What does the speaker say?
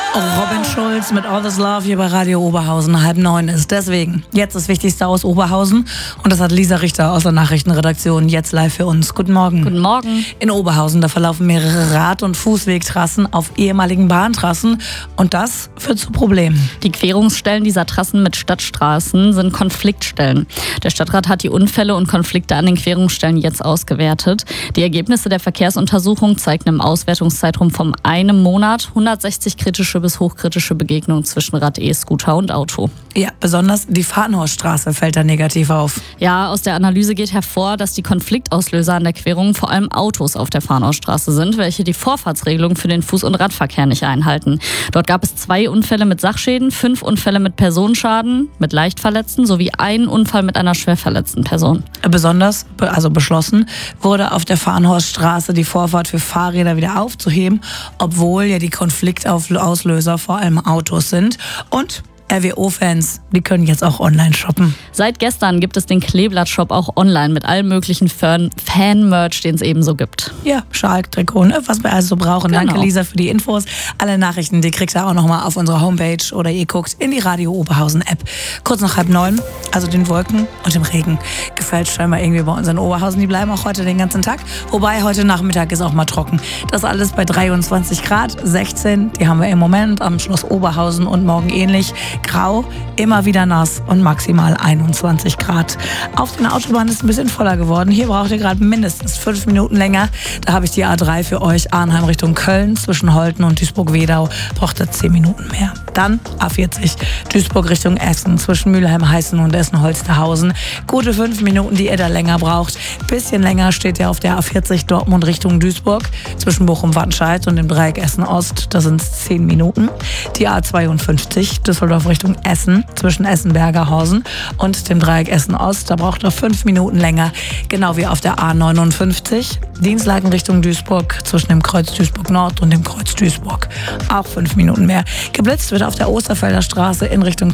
Robin Schulz mit All This Love hier bei Radio Oberhausen. 8:30 ist deswegen jetzt das Wichtigste aus Oberhausen. Und das hat Lisa Richter aus der Nachrichtenredaktion jetzt live für uns. Guten Morgen. Guten Morgen. In Oberhausen, da verlaufen mehrere Rad- und Fußwegtrassen auf ehemaligen Bahntrassen. Und das führt zu Problemen. Die Querungsstellen dieser Trassen mit Stadtstraßen sind Konfliktstellen. Der Stadtrat hat die Unfälle und Konflikte an den Querungsstellen jetzt ausgewertet. Die Ergebnisse der Verkehrsuntersuchung zeigten im Auswertungszeitraum von einem Monat 160 kritische bis hochkritische Begegnungen zwischen Rad, E-Scooter und Auto. Ja, besonders die Farnhorststraße fällt da negativ auf. Ja, aus der Analyse geht hervor, dass die Konfliktauslöser an der Querung vor allem Autos auf der Farnhorststraße sind, welche die Vorfahrtsregelung für den Fuß- und Radverkehr nicht einhalten. Dort gab es 2 Unfälle mit Sachschäden, 5 Unfälle mit Personenschaden, mit Leichtverletzten sowie einen Unfall mit einer schwer verletzten Person. Besonders, beschlossen, wurde auf der Farnhorststraße die Vorfahrt für Fahrräder wieder aufzuheben, obwohl ja die Konfliktauslöser vor allem Autos sind. Und RWO-Fans, die können jetzt auch online shoppen. Seit gestern gibt es den Kleeblatt-Shop auch online mit allem möglichen Fan-Merch, den es ebenso gibt. Ja, Schalk, Trikot, ne? Was wir also brauchen. Genau. Danke, Lisa, für die Infos. Alle Nachrichten, die kriegt ihr auch nochmal auf unserer Homepage oder ihr guckt in die Radio Oberhausen-App. Kurz nach 8:30, also den Wolken und dem Regen. Gefällt scheinbar irgendwie bei uns in Oberhausen. Die bleiben auch heute den ganzen Tag. Wobei, heute Nachmittag ist auch mal trocken. Das alles bei 23 Grad, 16, die haben wir im Moment am Schloss Oberhausen und morgen ähnlich. Grau, immer wieder nass und maximal 21 Grad. Auf den Autobahnen ist es ein bisschen voller geworden. Hier braucht ihr gerade mindestens 5 Minuten länger. Da habe ich die A3 für euch. Arnheim Richtung Köln, zwischen Holten und Duisburg-Wedau braucht ihr 10 Minuten mehr. Dann A40, Duisburg Richtung Essen, zwischen Mülheim-Heißen und Essen-Holsterhausen. Gute 5 Minuten, die ihr da länger braucht. Bisschen länger steht ihr auf der A40 Dortmund Richtung Duisburg, zwischen Bochum-Wattenscheid und dem Dreieck Essen-Ost. Da sind es 10 Minuten. Die A52, Düsseldorf Richtung Essen, zwischen Essen-Bergerhausen und dem Dreieck Essen-Ost. Da braucht ihr 5 Minuten länger, genau wie auf der A59. Dienstlagen Richtung Duisburg, zwischen dem Kreuz Duisburg-Nord und dem Kreuz Duisburg. Auch 5 Minuten mehr. Geblitzt wird auf der Osterfelder Straße in Richtung